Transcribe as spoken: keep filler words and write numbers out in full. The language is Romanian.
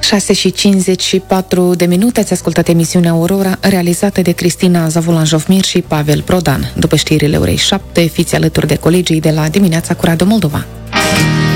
șase și cincizeci și patru de minute, ați ascultat emisiunea Aurora, realizată de Cristina Zavulan-Jofmir și Pavel Prodan. După știrile orei șapte, fiți alături de colegii de la Dimineața cu Radio Moldova.